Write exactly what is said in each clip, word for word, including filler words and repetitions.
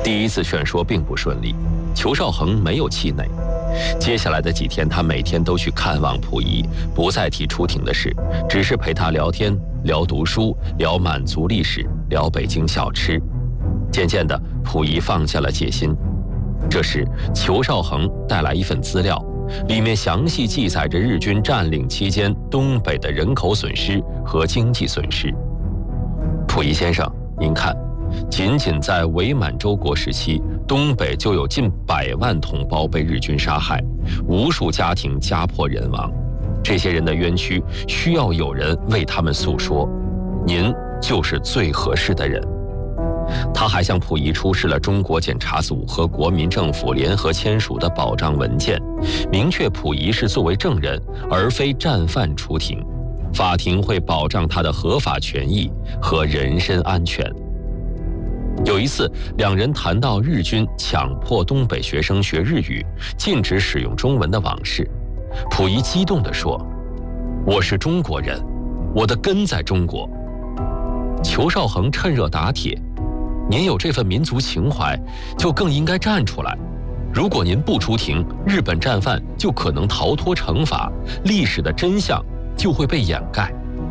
第一次劝说并不顺利，裘绍珩没有气馁。接下来的几天，他每天都去看望溥仪，不再提出庭的事，只是陪他聊天，聊读书，聊满族历史，聊北京小吃。渐渐的，溥仪放下了戒心。这时，裘绍珩带来一份资料，里面详细记载着日军占领期间东北的人口损失和经济损失。溥仪先生，您看，仅仅在伪满洲国时期，东北就有近百万同胞被日军杀害，无数家庭家破人亡。这些人的冤屈需要有人为他们诉说，您就是最合适的人。他还向溥仪出示了中国检察组和国民政府联合签署的保障文件，明确溥仪是作为证人，而非战犯出庭，法庭会保障他的合法权益和人身安全。有一次，两人谈到日军强迫东北学生学日语，禁止使用中文的往事，溥仪激动地说：“我是中国人，我的根在中国。”裘绍珩趁热打铁：“您有这份民族情怀，就更应该站出来。如果您不出庭，日本战犯就可能逃脱惩罚，历史的真相就会被掩盖。”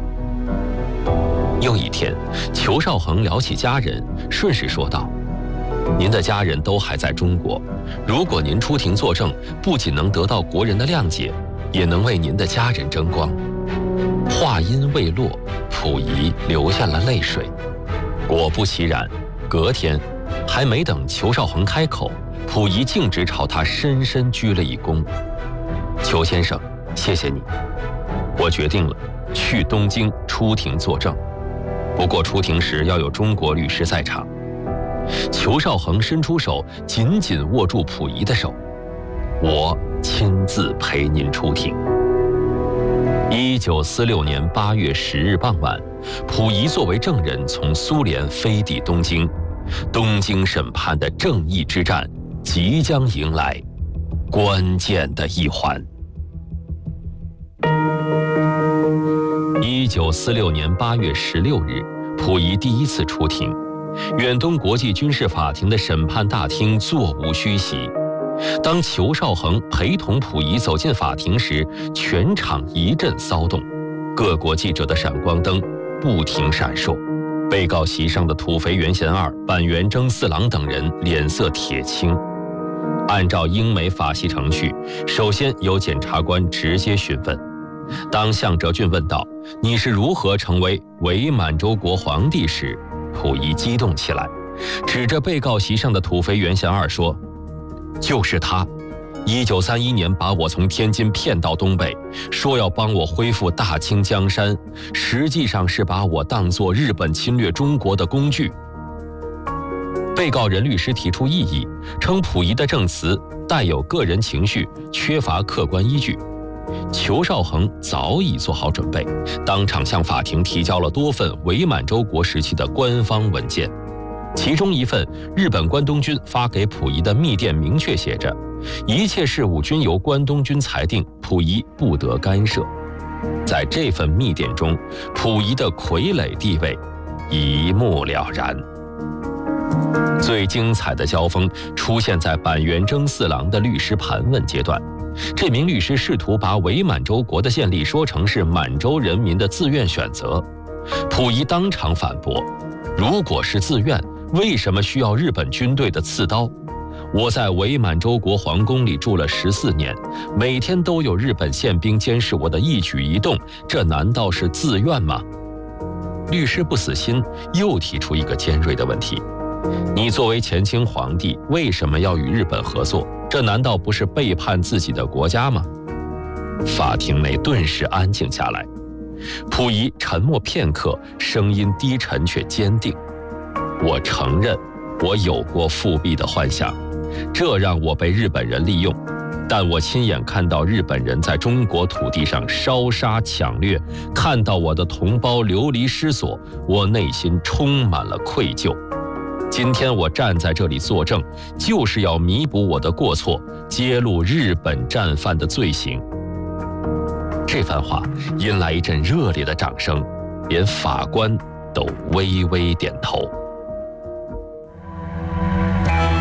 又一天，裘绍珩聊起家人，顺势说道：“您的家人都还在中国，如果您出庭作证，不仅能得到国人的谅解，也能为您的家人争光。”话音未落，溥仪流下了泪水。果不其然，隔天，还没等裘绍珩开口，溥仪径直朝他深深鞠了一躬：“裘先生，谢谢你，我决定了，去东京出庭作证。不过出庭时要有中国律师在场。”裘绍珩伸出手，紧紧握住溥仪的手：“我亲自陪您出庭。”一九四六年八月十日傍晚，溥仪作为证人从苏联飞抵东京，东京审判的正义之战即将迎来关键的一环。一九四六年八月十六日，溥仪第一次出庭，远东国际军事法庭的审判大厅座无虚席。当裘绍珩陪同溥仪走进法庭时，全场一阵骚动，各国记者的闪光灯不停闪烁。被告席上的土肥原贤二、板垣征四郎等人脸色铁青。按照英美法系程序，首先由检察官直接询问。当向哲俊问道：“你是如何成为伪满洲国皇帝？”时，溥仪激动起来，指着被告席上的土肥原贤二说：“就是他，一九三一年把我从天津骗到东北，说要帮我恢复大清江山，实际上是把我当作日本侵略中国的工具。”被告人律师提出异议，称溥仪的证词带有个人情绪，缺乏客观依据。裘绍珩早已做好准备，当场向法庭提交了多份伪满洲国时期的官方文件。其中一份，日本关东军发给溥仪的密电明确写着：“一切事务均由关东军裁定，溥仪不得干涉。”在这份密电中，溥仪的傀儡地位一目了然。最精彩的交锋出现在板垣征四郎的律师盘问阶段。这名律师试图把伪满洲国的建立说成是满洲人民的自愿选择。溥仪当场反驳：“如果是自愿，为什么需要日本军队的刺刀？我在伪满洲国皇宫里住了十四年，每天都有日本宪兵监视我的一举一动，这难道是自愿吗？”律师不死心，又提出一个尖锐的问题：“你作为前清皇帝，为什么要与日本合作？这难道不是背叛自己的国家吗？”法庭内顿时安静下来。溥仪沉默片刻，声音低沉却坚定：“我承认，我有过复辟的幻想，这让我被日本人利用。但我亲眼看到日本人在中国土地上烧杀抢掠，看到我的同胞流离失所，我内心充满了愧疚。今天我站在这里作证，就是要弥补我的过错，揭露日本战犯的罪行。”这番话引来一阵热烈的掌声，连法官都微微点头。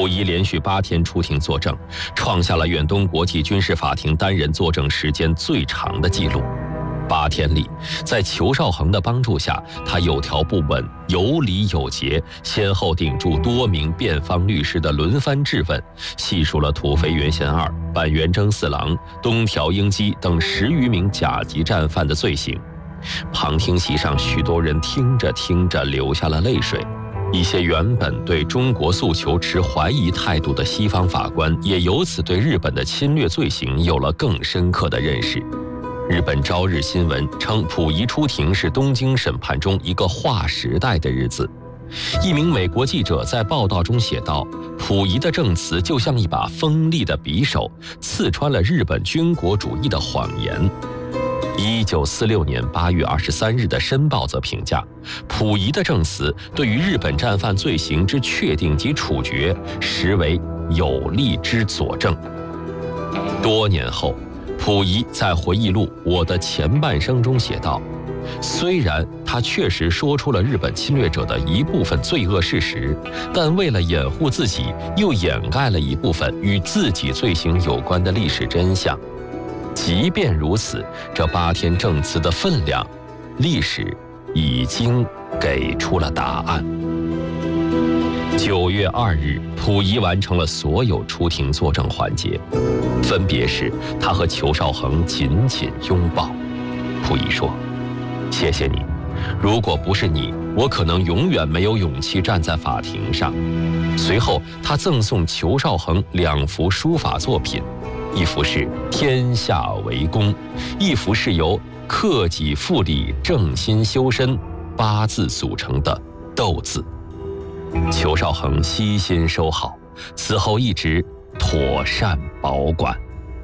溥仪连续八天出庭作证，创下了远东国际军事法庭单人作证时间最长的记录。八天里，在裘绍恒的帮助下，他有条不紊、有理有节，先后顶住多名辩方律师的轮番质问，细数了土肥原贤二、板垣征四郎、东条英机等十余名甲级战犯的罪行。旁听席上，许多人听着听着流下了泪水。一些原本对中国诉求持怀疑态度的西方法官，也由此对日本的侵略罪行有了更深刻的认识。日本朝日新闻称，溥仪出庭是东京审判中一个划时代的日子。一名美国记者在报道中写道，溥仪的证词就像一把锋利的匕首，刺穿了日本军国主义的谎言。一九四六年八月二十三日的《申报》则评价，溥仪的证词对于日本战犯罪行之确定及处决，实为有力之佐证。多年后，溥仪在回忆录《我的前半生》中写道，虽然他确实说出了日本侵略者的一部分罪恶事实，但为了掩护自己，又掩盖了一部分与自己罪行有关的历史真相。即便如此，这八天证词的分量，历史已经给出了答案。九月二日，溥仪完成了所有出庭作证环节，分别是他和裘绍恒紧紧拥抱。溥仪说：“谢谢你，如果不是你，我可能永远没有勇气站在法庭上。”随后，他赠送裘绍恒两幅书法作品，一幅是“天下为公”，一幅是由“克己复礼，正心修身”八字组成的“斗”字。裘绍恒悉心收好，此后一直妥善保管。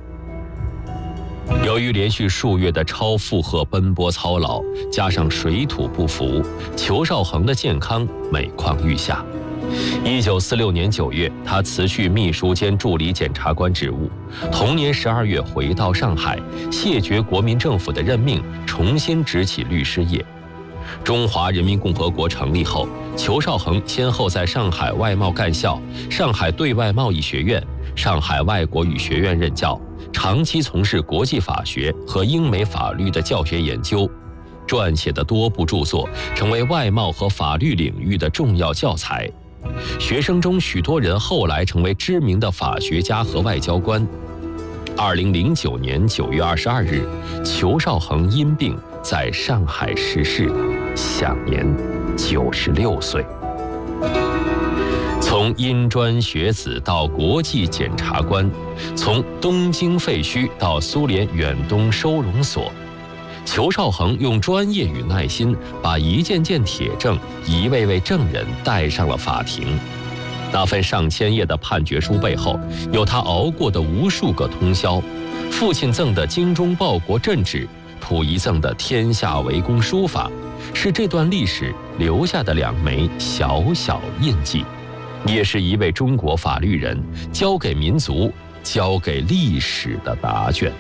由于连续数月的超负荷奔波操劳，加上水土不服，裘绍恒的健康每况愈下。一九四六年九月，他辞去秘书兼助理检察官职务。同年十二月回到上海，谢绝国民政府的任命，重新执起律师业。中华人民共和国成立后，裘绍恒先后在上海外贸干校、上海对外贸易学院、上海外国语学院任教，长期从事国际法学和英美法律的教学研究，撰写的多部著作成为外贸和法律领域的重要教材。学生中许多人后来成为知名的法学家和外交官。二零零九年九月二十二日，裘绍恒因病在上海逝世，享年九十六岁。从阴专学子到国际检察官，从东京废墟到苏联远东收容所，裘绍恒用专业与耐心，把一件件铁证、一位位证人带上了法庭。那份上千页的判决书背后，有他熬过的无数个通宵。父亲赠的精忠报国镇纸，溥仪赠的天下为公书法，是这段历史留下的两枚小小印记，也是一位中国法律人交给民族、交给历史的答卷。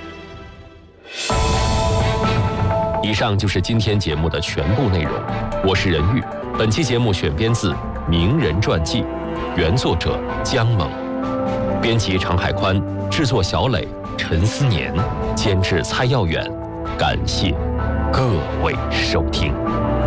以上就是今天节目的全部内容，我是任玉。本期节目选编自《名人传记》，原作者姜猛，编辑常海宽，制作小磊、陈思年，监制蔡耀远。感谢各位收听。